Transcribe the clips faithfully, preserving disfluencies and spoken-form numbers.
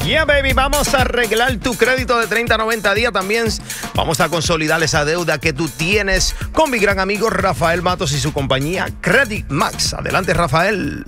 Yeah, baby, vamos a arreglar tu crédito de treinta a noventa días. También vamos a consolidar esa deuda que tú tienes con mi gran amigo Rafael Matos y su compañía Credit Max. Adelante, Rafael.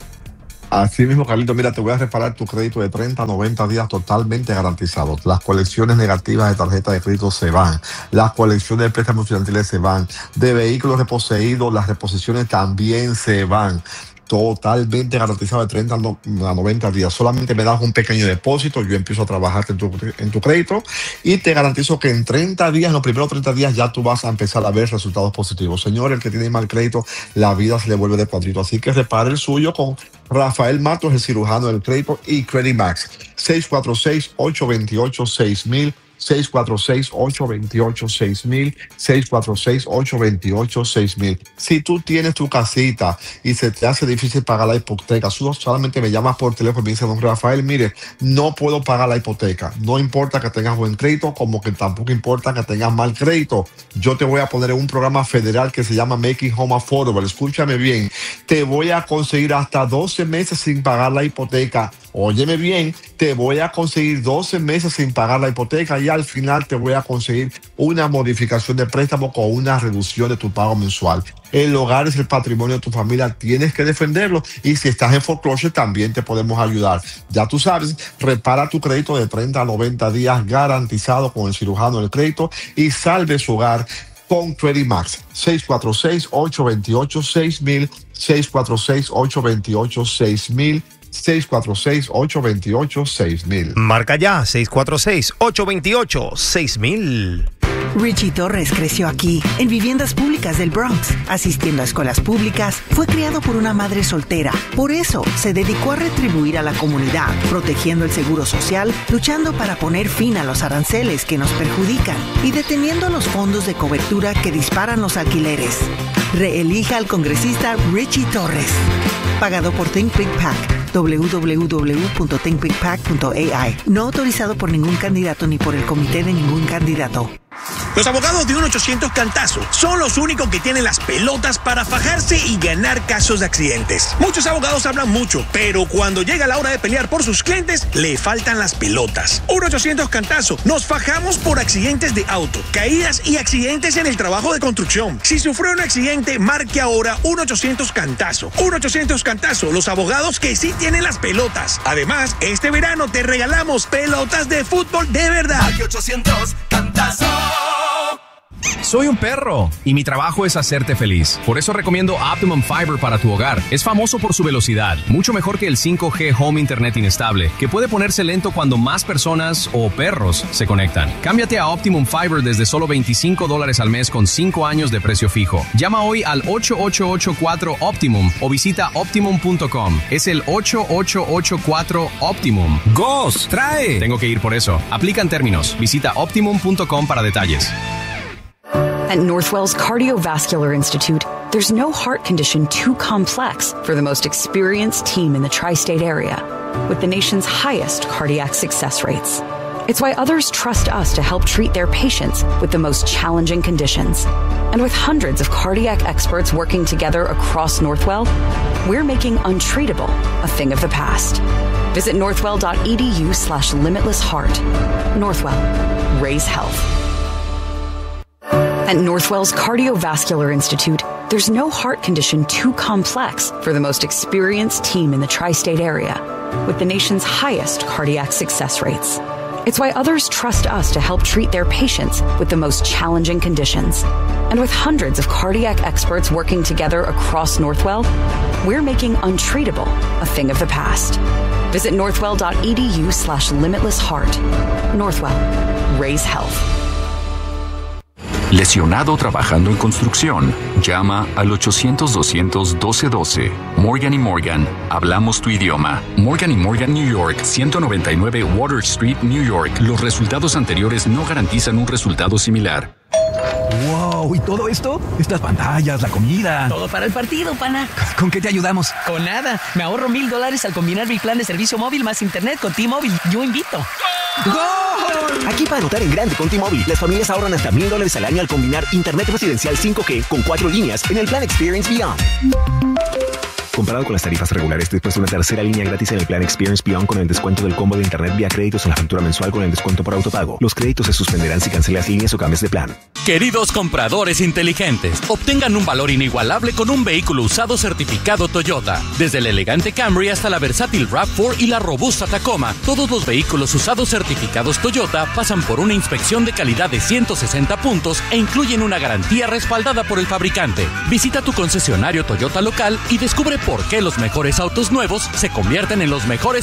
Así mismo, Carlito, mira, te voy a reparar tu crédito de treinta a noventa días totalmente garantizados. Las colecciones negativas de tarjeta de crédito se van. Las colecciones de préstamos estudiantiles se van. De vehículos reposeídos, las reposiciones también se van. Totalmente garantizado de treinta a noventa días. Solamente me das un pequeño depósito, yo empiezo a trabajar en tu, en tu crédito y te garantizo que en treinta días, en los primeros treinta días, ya tú vas a empezar a ver resultados positivos. Señor, el que tiene mal crédito, la vida se le vuelve de cuadrito. Así que repare el suyo con Rafael Matos, el cirujano del crédito, y Credit Max. seis cuatro seis, ocho dos ocho, seis mil. seis cuatro seis, ocho dos ocho, seis mil, seis cuatro seis, ocho dos ocho, seis mil. Si tú tienes tu casita y se te hace difícil pagar la hipoteca, tú solamente me llamas por teléfono y me dices, don Rafael, mire, no puedo pagar la hipoteca. No importa que tengas buen crédito, como que tampoco importa que tengas mal crédito. Yo te voy a poner en un programa federal que se llama Making Home Affordable. Escúchame bien, te voy a conseguir hasta doce meses sin pagar la hipoteca. Óyeme bien, te voy a conseguir doce meses sin pagar la hipoteca y al final te voy a conseguir una modificación de préstamo con una reducción de tu pago mensual. El hogar es el patrimonio de tu familia, tienes que defenderlo y si estás en foreclosure también te podemos ayudar. Ya tú sabes, repara tu crédito de treinta a noventa días garantizado con el cirujano del crédito y salve su hogar con Credit Max. seis cuatro seis, ocho dos ocho, seis mil, seis cuatro seis, ocho dos ocho, seis mil. seis cuatro seis, ocho dos ocho, seis mil. Marca ya, seis cuatro seis, ocho dos ocho, seis mil. Richie Torres creció aquí, en viviendas públicas del Bronx, asistiendo a escuelas públicas. Fue criado por una madre soltera. Por eso, se dedicó a retribuir a la comunidad, protegiendo el seguro social, luchando para poner fin a los aranceles que nos perjudican y deteniendo los fondos de cobertura que disparan los alquileres. Reelija al congresista Richie Torres. Pagado por Think Big Pac. doble u doble u doble u punto think big pac punto a i. No autorizado por ningún candidato ni por el comité de ningún candidato. Los abogados de uno ochocientos Cantazo son los únicos que tienen las pelotas para fajarse y ganar casos de accidentes. Muchos abogados hablan mucho, pero cuando llega la hora de pelear por sus clientes, le faltan las pelotas. uno ochocientos Cantazo, nos fajamos por accidentes de auto, caídas y accidentes en el trabajo de construcción. Si sufrió un accidente, marque ahora uno ochocientos Cantazo. uno ochocientos Cantazo, los abogados que sí tienen las pelotas. Además, este verano te regalamos pelotas de fútbol de verdad. ochocientos Cantazo. Soy un perro y mi trabajo es hacerte feliz. Por eso recomiendo Optimum Fiber para tu hogar. Es famoso por su velocidad, mucho mejor que el cinco G Home Internet inestable, que puede ponerse lento cuando más personas o perros se conectan. Cámbiate a Optimum Fiber desde solo veinticinco dólares al mes con cinco años de precio fijo. Llama hoy al ocho ocho ocho cuatro Optimum o visita optimum punto com. Es el ocho ocho ocho cuatro Optimum. ¡Gos! ¡Trae! Tengo que ir por eso. Aplican términos. Visita optimum punto com para detalles. At Northwell's Cardiovascular Institute, there's no heart condition too complex for the most experienced team in the tri-state area, with the nation's highest cardiac success rates. It's why others trust us to help treat their patients with the most challenging conditions. And with hundreds of cardiac experts working together across Northwell, we're making untreatable a thing of the past. Visit northwell.edu slash limitless heart. Northwell. Raise health. At Northwell's Cardiovascular Institute, there's no heart condition too complex for the most experienced team in the tri-state area, with the nation's highest cardiac success rates. It's why others trust us to help treat their patients with the most challenging conditions. And with hundreds of cardiac experts working together across Northwell, we're making untreatable a thing of the past. Visit northwell.edu slash limitless heart. Northwell. Raise health. ¿Lesionado trabajando en construcción? Llama al ochocientos, doscientos, doce doce. Morgan y Morgan, hablamos tu idioma. Morgan y Morgan, New York, ciento noventa y nueve Water Street, New York. Los resultados anteriores no garantizan un resultado similar. ¡Wow! ¿Y todo esto? Estas pantallas, la comida. Todo para el partido, pana. ¿Con qué te ayudamos? Con nada. Me ahorro mil dólares al combinar mi plan de servicio móvil más internet con T-Mobile. Yo invito. ¡Gol! Aquí para anotar en grande con T-Mobile, las familias ahorran hasta mil dólares al año al combinar internet residencial cinco G con cuatro líneas en el plan Experience Beyond. comparado con las tarifas regulares después de una tercera línea gratis en el plan Experience Beyond con el descuento del combo de internet vía créditos en la factura mensual con el descuento por autopago. Los créditos se suspenderán si cancelas líneas o cambias de plan. Queridos compradores inteligentes, obtengan un valor inigualable con un vehículo usado certificado Toyota. Desde el elegante Camry hasta la versátil RAV cuatro y la robusta Tacoma, todos los vehículos usados certificados Toyota pasan por una inspección de calidad de ciento sesenta puntos e incluyen una garantía respaldada por el fabricante. Visita tu concesionario Toyota local y descubre por qué los mejores autos nuevos se convierten en los mejores